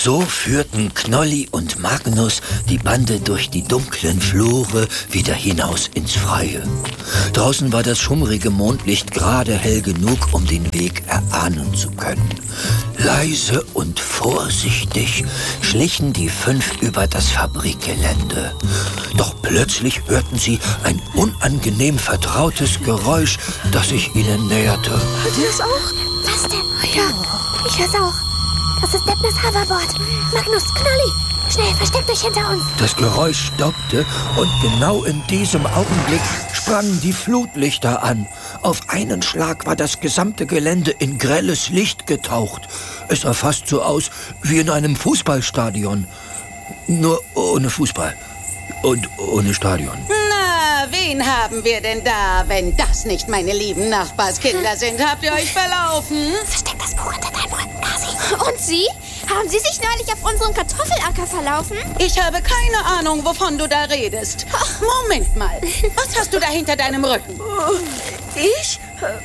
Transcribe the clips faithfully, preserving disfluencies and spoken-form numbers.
So führten Knolli und Magnus die Bande durch die dunklen Flure wieder hinaus ins Freie. Draußen war das schummrige Mondlicht gerade hell genug, um den Weg erahnen zu können. Leise und vorsichtig schlichen die fünf über das Fabrikgelände. Doch plötzlich hörten sie ein unangenehm vertrautes Geräusch, das sich ihnen näherte. Hört ihr das auch? Was denn? Ja, ich hör's auch. Das ist Debners Hoverboard. Magnus, Knolli, schnell, versteckt euch hinter uns. Das Geräusch stoppte und genau in diesem Augenblick sprangen die Flutlichter an. Auf einen Schlag war das gesamte Gelände in grelles Licht getaucht. Es sah fast so aus wie in einem Fußballstadion. Nur ohne Fußball und ohne Stadion. Na, wen haben wir denn da, wenn das nicht meine lieben Nachbarskinder sind? Habt ihr euch verlaufen? Versteck das Buch hinter deinem Rücken, Kasi. Und Sie? Haben Sie sich neulich auf unserem Kartoffelacker verlaufen? Ich habe keine Ahnung, wovon du da redest. Moment mal, was hast du da hinter deinem Rücken? Ich?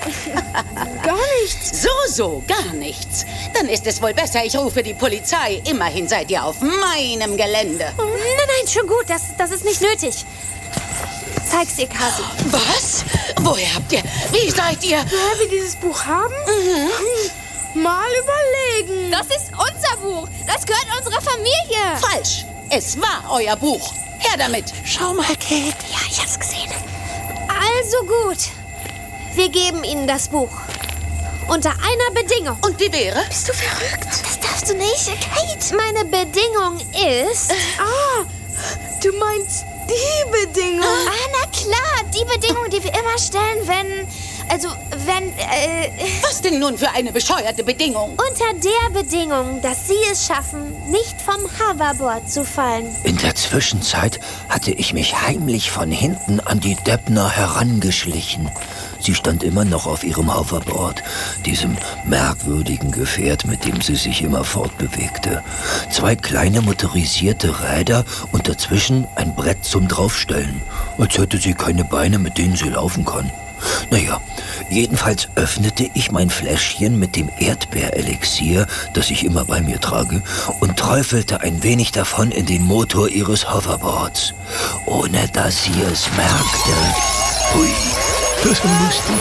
Gar nichts. So, so, gar nichts. Dann ist es wohl besser, ich rufe die Polizei. Immerhin seid ihr auf meinem Gelände. Nein, nein, schon gut. Das, das ist nicht nötig. Zeig's ihr, Kasi. Was? Woher habt ihr? Wie seid ihr? Woher wir dieses Buch haben? Mhm. Hm, mal überlegen. Das ist unser Buch. Das gehört unserer Familie. Falsch. Es war euer Buch. Her damit. Schau mal, Kate. Ja, ich hab's gesehen. Also gut. Wir geben Ihnen das Buch. Unter einer Bedingung. Und die wäre? Bist du verrückt? Das darfst du nicht, Kate. Meine Bedingung ist... Ah, du meinst die Bedingung? Ah, na klar. Die Bedingung, die wir immer stellen, wenn... Also, wenn... Äh, Was denn nun für eine bescheuerte Bedingung? Unter der Bedingung, dass Sie es schaffen, nicht vom Hoverboard zu fallen. In der Zwischenzeit hatte ich mich heimlich von hinten an die Debner herangeschlichen. Sie stand immer noch auf ihrem Hoverboard, diesem merkwürdigen Gefährt, mit dem sie sich immer fortbewegte. Zwei kleine motorisierte Räder und dazwischen ein Brett zum Draufstellen, als hätte sie keine Beine, mit denen sie laufen kann. Naja, jedenfalls öffnete ich mein Fläschchen mit dem Erdbeerelixier, das ich immer bei mir trage, und träufelte ein wenig davon in den Motor ihres Hoverboards, ohne dass sie es merkte. Hui, das war lustig.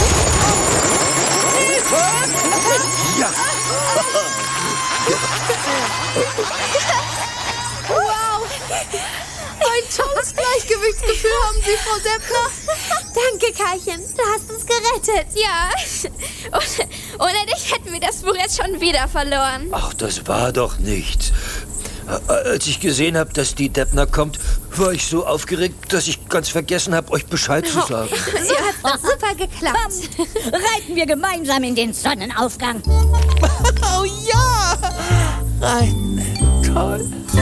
Ja. Wow! Ein tolles Gleichgewichtsgefühl haben Sie, Frau Debner. Danke, Karlchen. Du hast uns gerettet. Ja. Ohne, ohne dich hätten wir das Buch jetzt schon wieder verloren. Ach, das war doch nichts. Als ich gesehen habe, dass die Debner kommt, war ich so aufgeregt, dass ich ganz vergessen habe, euch Bescheid zu sagen. So hat das super geklappt. Komm, reiten wir gemeinsam in den Sonnenaufgang. Oh ja! Reiten, toll.